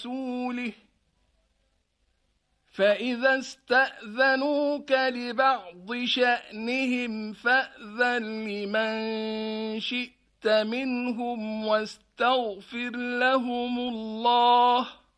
ورسوله فإذا استأذنوك لبعض شأنهم فأذن لمن شئت منهم واستغفر لهم الله